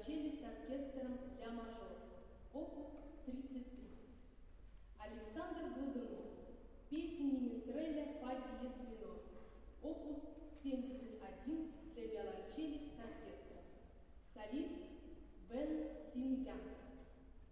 виолончели с оркестром ля мажор, опус 33. Александр Глазунов, песни Министреля «Фа диез минор», опус 71 для виолончели с оркестром, солист Бен Синьян.